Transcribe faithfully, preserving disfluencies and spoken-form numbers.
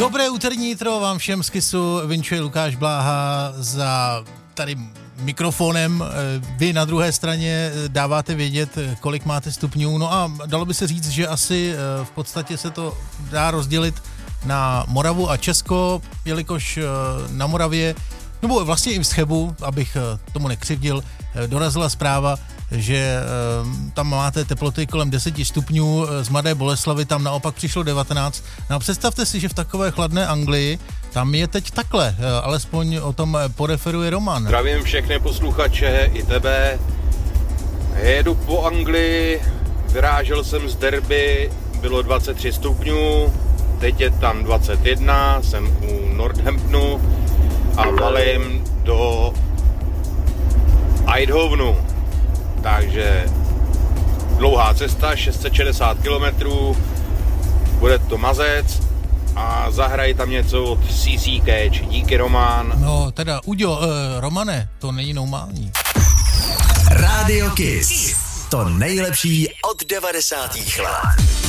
Dobré úterní jitro vám všem z Kissu, vinčuje Lukáš Bláha za tady mikrofonem. Vy na druhé straně dáváte vědět, kolik máte stupňů. No a dalo by se říct, že asi v podstatě se to dá rozdělit na Moravu a Česko, jelikož na Moravě, nebo vlastně i v Chebu, abych tomu nekřivdil, dorazila zpráva, že tam máte teploty kolem deset stupňů, z Mladé Boleslavi tam naopak přišlo devatenáct. No a představte si, že v takové chladné Anglii tam je teď takhle, alespoň o tom poreferuje Roman. Zdravím všechny posluchače i tebe. Jedu po Anglii, vyrážel jsem z Derby, bylo dvacet tři stupňů, teď je tam dvacet jedna, jsem u Northamptonu a valím do Eindhovenu. Takže dlouhá cesta, šest set šedesát kilometrů, bude to mazec a zahrají tam něco od C C Catch. Díky, Roman. No teda, Uďo, uh, Romane, to není normální. Radio Kiss, to nejlepší od devadesátých let.